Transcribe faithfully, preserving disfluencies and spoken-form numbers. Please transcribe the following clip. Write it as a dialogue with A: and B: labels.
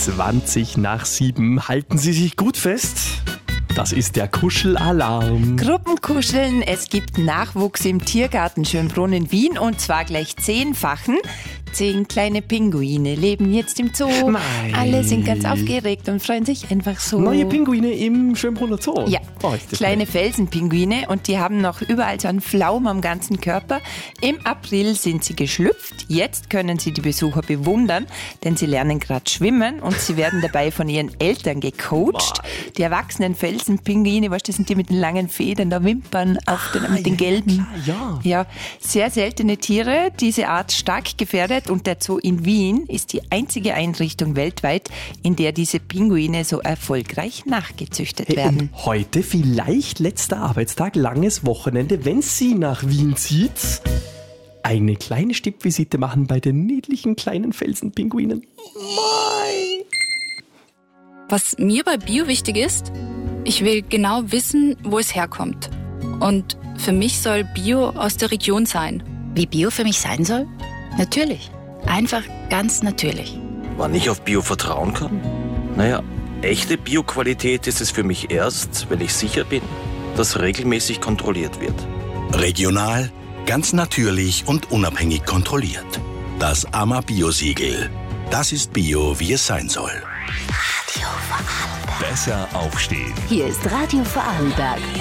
A: zwanzig nach sieben. Halten Sie sich gut fest. Das ist der Kuschelalarm.
B: Gruppenkuscheln, es gibt Nachwuchs im Tiergarten Schönbrunn in Wien und zwar gleich zehnfachen. Zehn kleine Pinguine leben jetzt im Zoo.
A: Mei.
B: Alle sind ganz aufgeregt und freuen sich einfach so.
A: Neue Pinguine im Schönbrunner Zoo?
B: Ja,
A: Oh, ist das
B: kleine
A: nett.
B: Felsenpinguine und die haben noch überall so einen Flaum am ganzen Körper. Im April sind sie geschlüpft. Jetzt können sie die Besucher bewundern, denn sie lernen gerade schwimmen und sie werden dabei von ihren Eltern gecoacht. Die erwachsenen Felsenpinguine, weißt du, das sind die mit den langen Federn, da Wimpern auf den, mit den
A: ja,
B: gelben.
A: klar, ja.
B: Ja, sehr seltene Tiere, diese Art stark gefährdet und der Zoo in Wien ist die einzige Einrichtung weltweit, in der diese Pinguine so erfolgreich nachgezüchtet
A: Hey,
B: werden.
A: und heute vielleicht letzter Arbeitstag, langes Wochenende, wenn Sie nach Wien zieht, eine kleine Stippvisite machen bei den niedlichen kleinen Felsenpinguinen.
C: Was mir bei Bio wichtig ist, ich will genau wissen, wo es herkommt. Und für mich soll Bio aus der Region sein.
D: Wie Bio für mich sein soll? Natürlich. Einfach ganz natürlich.
E: Wann ich auf Bio vertrauen kann? Naja, echte Bio-Qualität ist es für mich erst, wenn ich sicher bin, dass regelmäßig kontrolliert wird.
F: Regional, ganz natürlich und unabhängig kontrolliert. Das A M A Bio-Siegel. Das ist Bio, wie es sein soll.
G: Besser aufstehen.
H: Hier ist Radio Vorarlberg.